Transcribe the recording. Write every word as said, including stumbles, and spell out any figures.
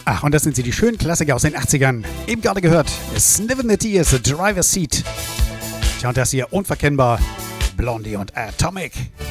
Ach, und das sind sie, die schönen Klassiker aus den achtzigern. Eben gerade gehört, Sniffin' the Tears, The Driver's Seat. Tja, und das hier unverkennbar, Blondie und Atomic.